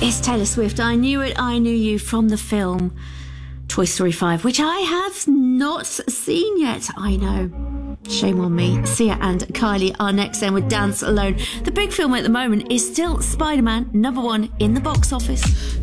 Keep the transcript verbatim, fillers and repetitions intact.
It's Taylor Swift. I Knew It, I Knew You from the film Toy Story five, which I have not seen yet. I know. Shame on me. Sia and Kylie are next then with Dance Alone. The big film at the moment is still Spider-Man, number one in the box office.